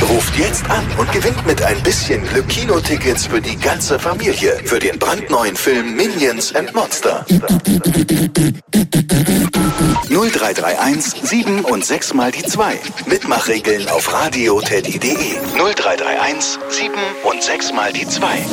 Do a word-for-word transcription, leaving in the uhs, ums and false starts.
Ruft jetzt an und gewinnt mit ein bisschen Glück Kinotickets für die ganze Familie für den brandneuen Film Minions and Monster. null drei drei eins sieben und sechs mal die zwei. Mitmachregeln auf radioteddy punkt de. null drei drei eins sieben und sechs mal die zwei.